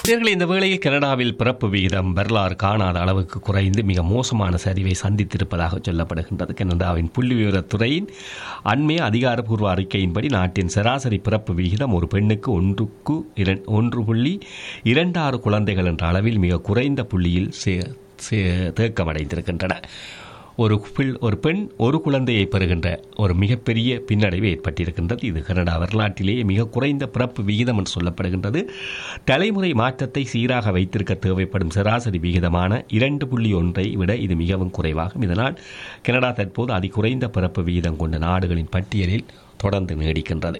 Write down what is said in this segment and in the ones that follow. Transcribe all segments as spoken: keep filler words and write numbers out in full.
நேயர்களே, இந்த வேளையில் கனடாவில் பிறப்பு விகிதம் வரலாறு காணாத அளவுக்கு குறைந்து மிக மோசமான சரிவை சந்தித்திருப்பதாக சொல்லப்படுகின்றது. கனடாவின் புள்ளிவிவரத்துறையின் அண்மைய அதிகாரப்பூர்வ அறிக்கையின்படி நாட்டின் சராசரி பிறப்பு விகிதம் ஒரு பெண்ணுக்கு ஒன்றுக்கு ஒன்று புள்ளி இரண்டாறு குழந்தைகள் என்ற அளவில் மிக குறைந்த புள்ளியில் தேக்கமடைந்திருக்கின்றன. ஒரு ஒரு பெண் ஒரு குழந்தையை பெறுகின்ற ஒரு மிகப்பெரிய பின்னடைவு ஏற்பட்டிருக்கின்றது. இது கனடா வரலாற்றிலேயே மிக குறைந்த பிறப்பு விகிதம் என்று சொல்லப்படுகின்றது. தலைமுறை மாற்றத்தை சீராக வைத்திருக்க தேவைப்படும் சராசரி விகிதமான இரண்டு புள்ளி ஒன்றை விட இது மிகவும் குறைவாகும். இதனால் கனடா தற்போது அதி குறைந்த பிறப்பு விகிதம் கொண்ட நாடுகளின் பட்டியலில் தொடர்ந்து நீடிக்கின்றது.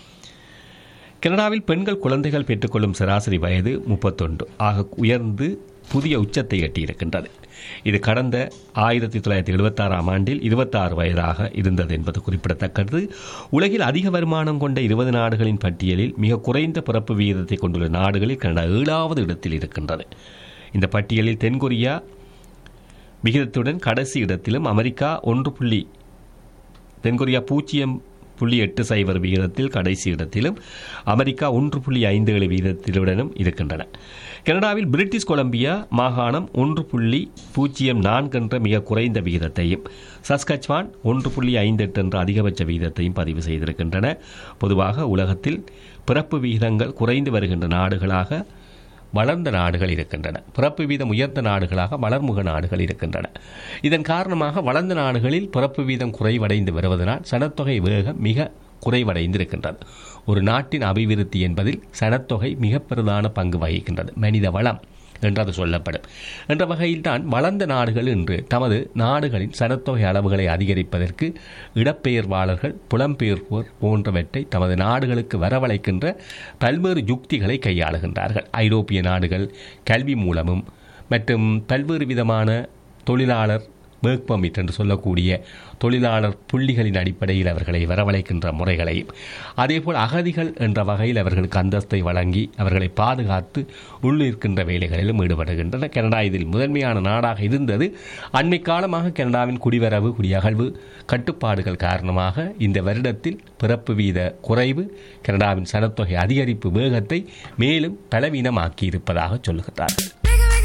கனடாவில் பெண்கள் குழந்தைகள் பெற்றுக்கொள்ளும் சராசரி வயது முப்பத்தொன்று ஆக உயர்ந்து புதிய உச்சத்தை எட்டியிருக்கின்றது. இது கடந்த ஆயிரத்தி தொள்ளாயிரத்தி எழுபத்தாறாம் ஆண்டில் இருபத்தாறு வயதாக இருந்தது என்பது குறிப்பிடத்தக்கது. உலகில் அதிக வருமானம் கொண்ட இருபது நாடுகளின் பட்டியலில் மிக குறைந்த பிறப்பு விகிதத்தை கொண்டுள்ள நாடுகளில் கனடா ஏழாவது இடத்தில் இருக்கின்றது. இந்த பட்டியலில் தென்கொரியா விகிதத்துடன் கடைசி இடத்திலும், அமெரிக்கா ஒன்று புள்ளி தென்கொரியா பூஜ்ஜியம் புள்ளி எட்டு சைபர் விகிதத்தில் கடைசி இடத்திலும், அமெரிக்கா ஒன்று புள்ளி ஐந்து ஏழு விகிதத்திலுடனும் இருக்கின்றன. கனடாவில் பிரிட்டிஷ் கொலம்பியா மாகாணம் ஒன்று புள்ளி பூஜ்ஜியம் நான்கு என்ற மிக குறைந்த விகிதத்தையும், சஸ்கச்வான் ஒன்று புள்ளி ஐந்து எட்டு என்ற அதிகபட்ச விகிதத்தையும் பதிவு செய்திருக்கின்றன. பொதுவாக உலகத்தில் பிறப்பு விகிதங்கள் குறைந்து வருகின்ற நாடுகளாக வளர்ந்த நாடுகள் இருக்கின்றன. பிறப்பு வீதம் உயர்ந்த நாடுகளாக வளர்முக நாடுகள் இருக்கின்றன. இதன் காரணமாக வளர்ந்த நாடுகளில் பிறப்பு வீதம் குறைவடைந்து வருவதனால் சனத்தொகை வேகம் மிக குறைவடைந்திருக்கின்றது. ஒரு நாட்டின் அபிவிருத்தி என்பதில் சனத்தொகை மிக பெரிதான பங்கு வகிக்கின்றது. மனித வளம் என்றது சொல்லப்படும். என்ற வகையில்தான் வளர்ந்த நாடுகள் இன்று தமது நாடுகளின் சனத்தொகை அளவுகளை அதிகரிப்பதற்கு இடப்பெயர்வாளர்கள், புலம்பெயர்வோர் போன்றவற்றை தமது நாடுகளுக்கு வரவழைக்கின்ற பல்வேறு யுக்திகளை கையாளுகின்றார்கள். ஐரோப்பிய நாடுகள் கல்வி மூலமும் மற்றும் பல்வேறு விதமான தொழிலாளர் ஒர்க் பர்மிட் என்று சொல்லக்கூடிய தொழிலாளர் புள்ளிகளின் அடிப்படையில் அவர்களை வரவழைக்கின்ற முறைகளையும், அதேபோல் அகதிகள் என்ற வகையில் அவர்களுக்கு அந்தஸ்தை வழங்கி அவர்களை பாதுகாத்து உள்ளிருக்கின்ற வேலைகளிலும் ஈடுபடுகின்றன. கனடா இதில் முதன்மையான நாடாக இருந்தது. அண்மை காலமாக கனடாவின் குடிவரவு குடியகழ்வு கட்டுப்பாடுகள் காரணமாக இந்த வருடத்தில் பிறப்பு வீத குறைவு கனடாவின் சனத்தொகை அதிகரிப்பு வேகத்தை மேலும் பலவீனமாக்கி இருப்பதாக சொல்லுகிறார்கள்.